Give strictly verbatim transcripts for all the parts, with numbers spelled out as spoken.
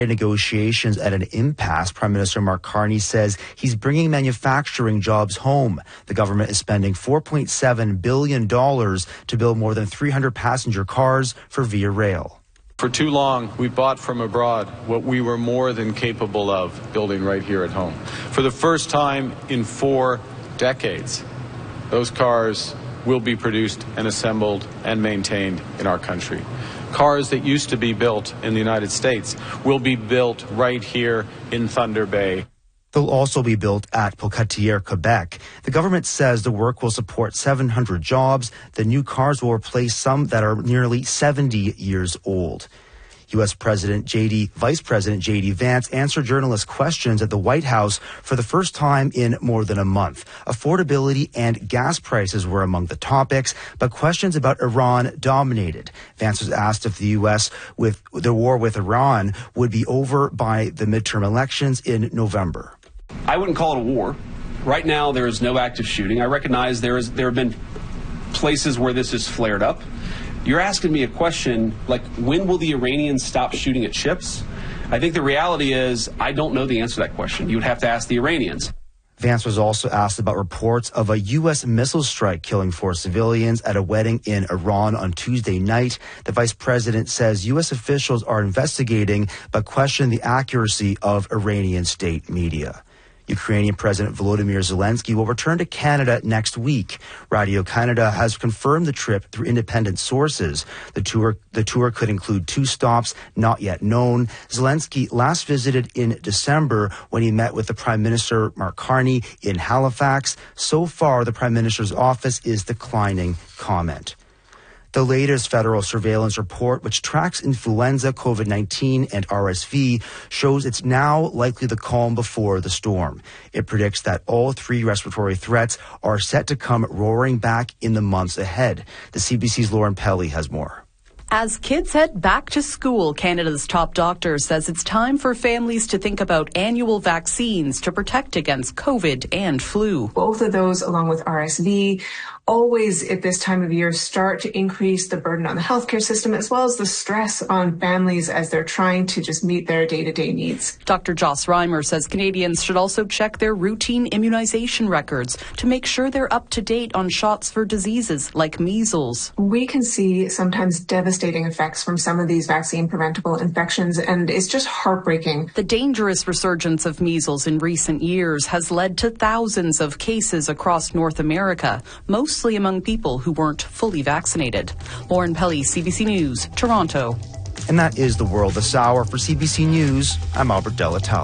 Negotiations at an impasse. Prime Minister Mark Carney says he's bringing manufacturing jobs home. The government is spending four point seven billion dollars to build more than three hundred passenger cars for Via Rail. For too long, we bought from abroad what we were more than capable of building right here at home. For the first time in four decades, those cars will be produced and assembled and maintained in our country. Cars that used to be built in the United States will be built right here in Thunder Bay. They'll also be built at Pocatière, Quebec. The government says the work will support seven hundred jobs. The new cars will replace some that are nearly seventy years old. U S. President J D, Vice President J D Vance answered journalists' questions at the White House for the first time in more than a month. Affordability and gas prices were among the topics, but questions about Iran dominated. Vance was asked if the U S, with the war with Iran, would be over by the midterm elections in November. I wouldn't call it a war. Right now, there is no active shooting. I recognize there is there have been places where this has flared up. You're asking me a question like, when will the Iranians stop shooting at ships? I think the reality is I don't know the answer to that question. You would have to ask the Iranians. Vance was also asked about reports of a U S missile strike killing four civilians at a wedding in Iran on Tuesday night. The vice president says U S officials are investigating but question the accuracy of Iranian state media. Ukrainian President Volodymyr Zelensky will return to Canada next week. Radio Canada has confirmed the trip through independent sources. The tour, the tour could include two stops not yet known. Zelensky last visited in December when he met with the Prime Minister Mark Carney in Halifax. So far, the Prime Minister's office is declining comment. The latest federal surveillance report, which tracks influenza, COVID nineteen, and R S V, shows it's now likely the calm before the storm. It predicts that all three respiratory threats are set to come roaring back in the months ahead. The C B C's Lauren Pelly has more. As kids head back to school, Canada's top doctor says it's time for families to think about annual vaccines to protect against COVID and flu. Both of those, along with R S V, always at this time of year start to increase the burden on the healthcare system as well as the stress on families as they're trying to just meet their day-to-day needs. Doctor Joss Reimer says Canadians should also check their routine immunization records to make sure they're up to date on shots for diseases like measles. We can see sometimes devastating effects from some of these vaccine-preventable infections, and it's just heartbreaking. The dangerous resurgence of measles in recent years has led to thousands of cases across North America, mostly among people who weren't fully vaccinated. Lauren Pelly, C B C News, Toronto. And that is the world this hour. For C B C News, I'm Albert Delatala.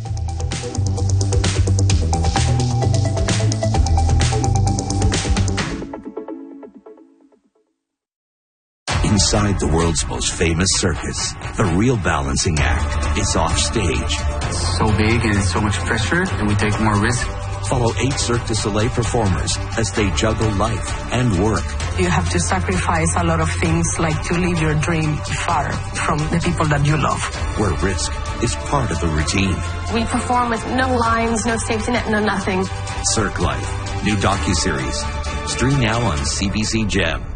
Inside the world's most famous circus, the real balancing act is off stage. It's so big and so much pressure, and we take more risk. Follow eight Cirque du Soleil performers as they juggle life and work. You have to sacrifice a lot of things, like to leave your dream far from the people that you love. Where risk is part of the routine. We perform with no lines, no safety net, no nothing. Cirque Life, new docuseries. Stream now on C B C Gem.